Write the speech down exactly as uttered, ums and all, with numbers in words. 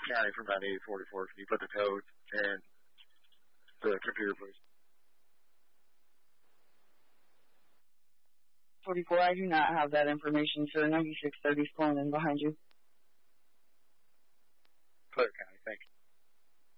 County from ninety-eight forty-four. Can you put the code in the computer, please? forty-four, I do not have that information, sir. ninety-six thirty is calling in behind you. Clare County, thank you.